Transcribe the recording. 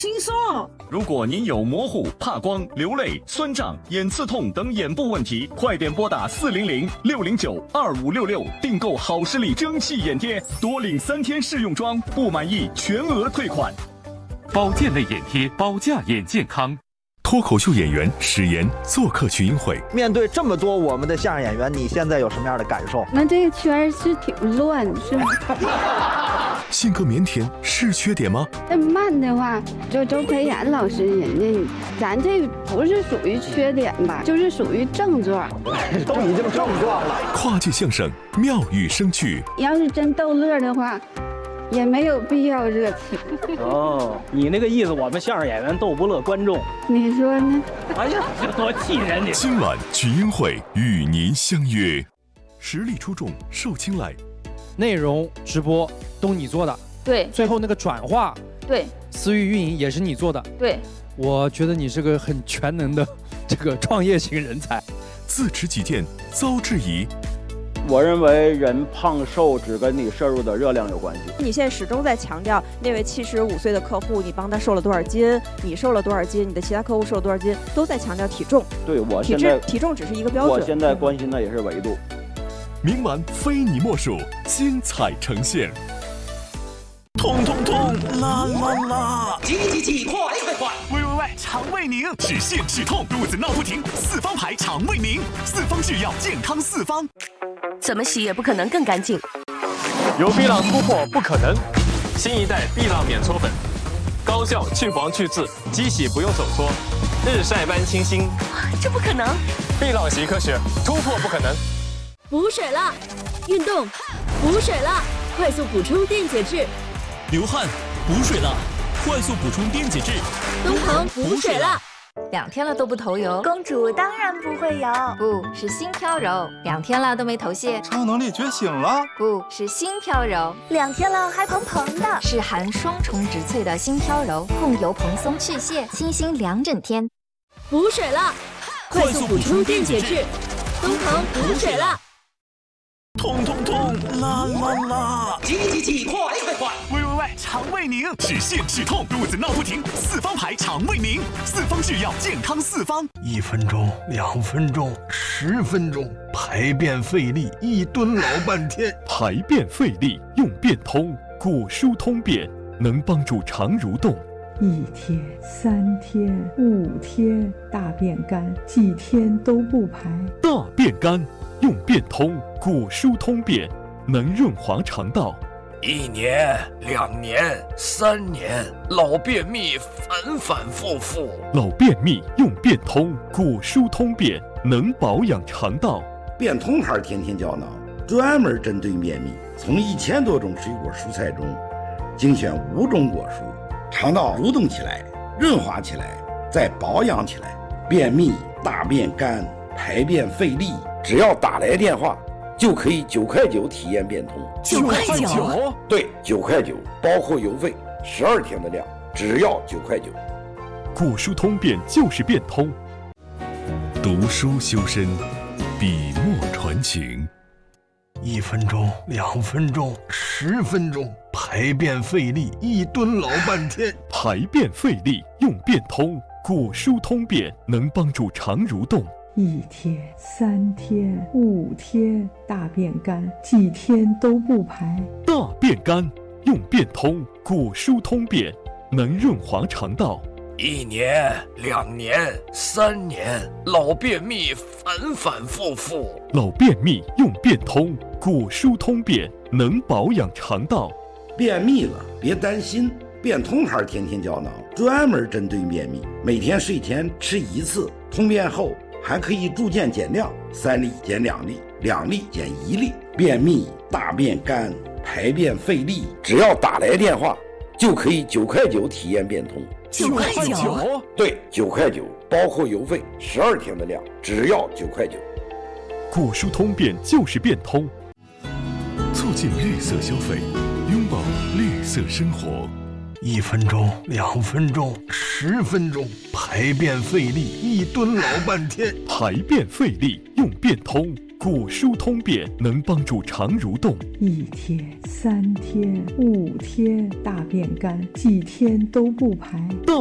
轻松。 如果您有模糊、怕光、流泪、酸胀、眼刺痛等眼部问题，快点拨打400-609-2566订购好视力蒸汽眼贴，多领3天试用装，不满意全额退款。 保健类眼贴，保驾眼健康。 脱口秀演员史岩做客群英会。 面对这么多我们的相声演员，你现在有什么样的感受？ 那这个圈是挺乱，是吗？ 性格腼腆是缺点吗？ 那慢的话，就周培炎老师人家，咱这不是属于缺点吧，就是属于症状， 都已经症状了。 跨界相声妙语生趣， 要是真逗乐的话，也没有必要热情。 哦，你那个意思，我们相声演员逗不乐观众， 你说呢？ 哎呀，这多气人你！ 今晚群英会与您相约，实力出众，受青睐。 内容直播都你做的， 对。 最后那个转化， 对。 私域运营也是你做的， 对。 我觉得你是个很全能的这个创业型人才。 自持己见遭质疑。 我认为人胖瘦只跟你摄入的热量有关系。 你现在始终在强调那位75岁的客户，你帮他瘦了多少斤，你瘦了多少斤，你的其他客户瘦了多少斤，都在强调体重。 对，我现在体重只是一个标准。 我现在关心的也是维度。 明晚非你莫属，精彩呈现。 痛痛痛，啦啦啦！急，快！喂！肠胃宁，止泻止痛，肚子闹不停，四方牌肠胃宁，四方制药，健康四方。 怎么洗也不可能更干净。 有碧浪突破不可能，新一代碧浪免搓粉，高效去黄去渍，机洗不用手搓，日晒般清新。 这不可能！ 碧浪洗科学，突破不可能。 补水了，运动，补水了，快速补充电解质。 流汗，补水了，快速补充电解质。 东鹏补水了。 2天了都不头油， 公主当然不会油， 不是心飘柔。2天了都没头屑， 超能力觉醒了， 不是心飘柔。 2天了还蓬蓬的， 是含双重植萃的心飘柔，控油蓬松去屑，清新2整天。 补水了，快速补充电解质。东鹏补水了。 痛痛痛，啦啦啦！急，快！喂！肠胃宁，止泻止痛，肚子闹不停，四方牌肠胃宁，四方制药，健康四方。 1分钟、2分钟、10分钟，排便费力，一蹲老半天。 排便费力用便通，果蔬通便，能帮助肠蠕动。 1天、3天、5天，大便干，几天都不排。 大便干用便通，果蔬通便，能润滑肠道。 1年、2年、3年，老便秘反反复复。 老便秘用便通，果蔬通便，能保养肠道。 便通牌天天胶囊，专门针对便秘，从1000多种水果蔬菜中精选5种果蔬，肠道蠕动起来，润滑起来，再保养起来。便秘、大便干、排便费力，只要打来电话，就可以9块9体验变通。 9块9？ 对，9块9，包括邮费，12天的量，只要9块9。 果蔬通便就是变通。读书修身，笔墨传情。 1分钟、2分钟、10分钟，排便费力，一蹲老半天。 排便费力用便通，果蔬通便，能帮助肠蠕动。 1天、3天、5天，大便干，几天都不排。 大便干用便通，果蔬通便，能润滑肠道。 1年、2年、3年，老便秘反反复复。 老便秘用便通，果蔬通便，能保养肠道。 便秘了别担心，便通牌天天胶囊专门针对便秘，每天睡前吃1次，通便后还可以逐渐减量，3粒减2粒，2粒减1粒。便秘、大便干、排便费力，只要打来电话，就可以9块9体验变通。 9块9？ 对，9块9，包括邮费，12天的量，只要9块9。 果蔬通便就是变通，促进绿色消费，拥抱绿色生活。 1分钟、2分钟、10分钟，排便费力，一蹲老半天。 排便费力用便通， 果蔬通便能帮助肠蠕动 ，1天、3天、5天大便干，几天都不排。